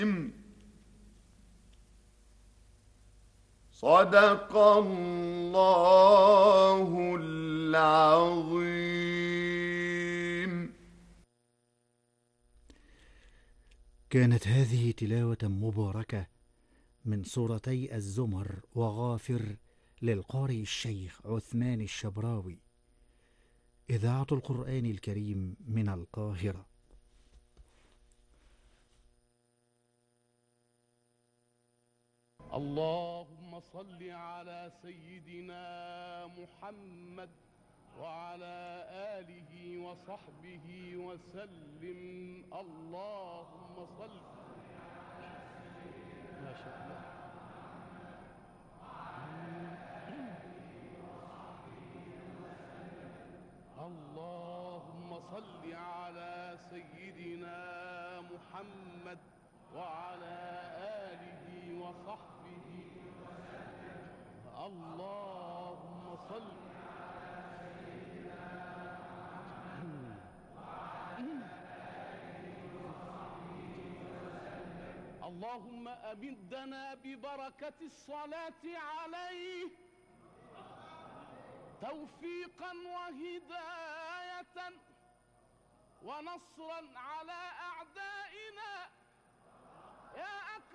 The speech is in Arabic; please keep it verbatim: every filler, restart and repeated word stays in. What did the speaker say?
صدق الله العظيم. كانت هذه تلاوة مباركة من سورتي الزمر وغافر للقارئ الشيخ عثمان الشبراوي، إذاعة القرآن الكريم من القاهرة. اللهم صل على سيدنا محمد وعلى آله وصحبه وسلم. اللهم صل ما شاء الله. اللهم صل على سيدنا محمد وعلى آله وصحبه وسلم. اللهم صل اللهم أمدنا ببركة الصلاة عليه توفيقا وهداية ونصرا على أعدائنا يا أكرم